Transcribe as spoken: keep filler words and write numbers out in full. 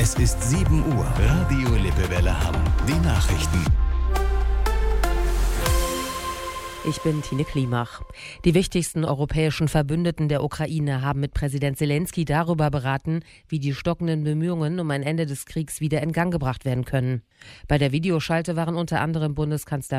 Es ist sieben Uhr. Radio Lippewelle Hamm. Die Nachrichten. Ich bin Tine Klimach. Die wichtigsten europäischen Verbündeten der Ukraine haben mit Präsident Zelensky darüber beraten, wie die stockenden Bemühungen um ein Ende des Kriegs wieder in Gang gebracht werden können. Bei der Videoschalte waren unter anderem Bundeskanzler